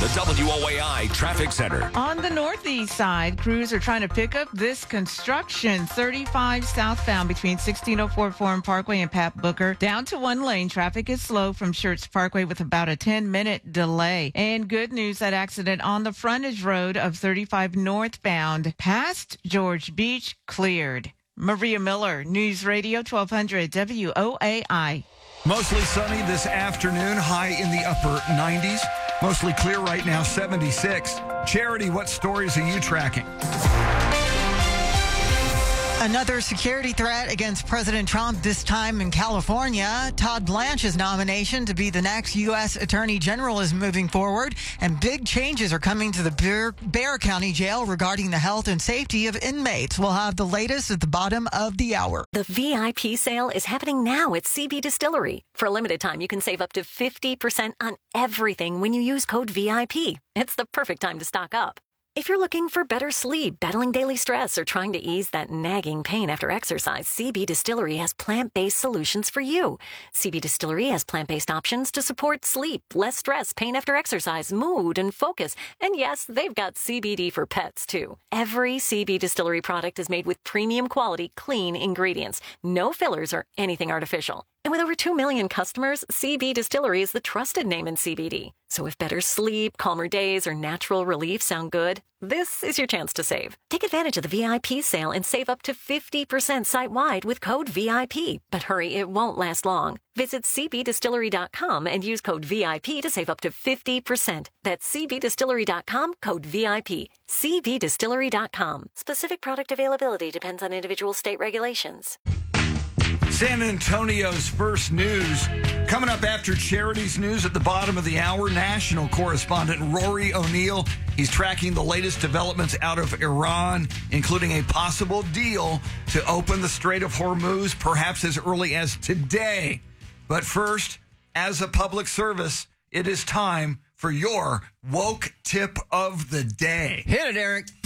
the WOAI Traffic Center. On the northeast side, crews are trying to pick up this construction. 35 southbound between 1604 Forum Parkway and Pat Booker. Down to one lane. Traffic is slow from Schertz Parkway with about a 10-minute delay. And good news, that accident on the frontage road of 35 northbound past George Beach cleared. Maria Miller, News Radio 1200 WOAI. Mostly sunny this afternoon, high in the upper 90s. Mostly clear right now, 76. Charity, what stories are you tracking? Another security threat against President Trump, this time in California. Todd Blanche's nomination to be the next U.S. Attorney General is moving forward, and big changes are coming to the Bexar County Jail regarding the health and safety of inmates. We'll have the latest at the bottom of the hour. The VIP sale is happening now at CB Distillery. For a limited time, you can save up to 50% on everything when you use code VIP. It's the perfect time to stock up. If you're looking for better sleep, battling daily stress, or trying to ease that nagging pain after exercise, CB Distillery has plant-based solutions for you. CB Distillery has plant-based options to support sleep, less stress, pain after exercise, mood, and focus. And yes, they've got CBD for pets, too. Every CB Distillery product is made with premium quality, clean ingredients. No fillers or anything artificial. And with over 2 million customers, CB Distillery is the trusted name in CBD. So if better sleep, calmer days, or natural relief sound good, this is your chance to save. Take advantage of the VIP sale and save up to 50% site-wide with code VIP. But hurry, it won't last long. Visit cbdistillery.com and use code VIP to save up to 50%. That's cbdistillery.com, code VIP. cbdistillery.com. Specific product availability depends on individual state regulations. San Antonio's first news. Coming up after Charity's news at the bottom of the hour, national correspondent Rory O'Neill. He's tracking the latest developments out of Iran, including a possible deal to open the Strait of Hormuz, perhaps as early as today. But first, as a public service, it is time for your woke tip of the day. Hit it, Eric.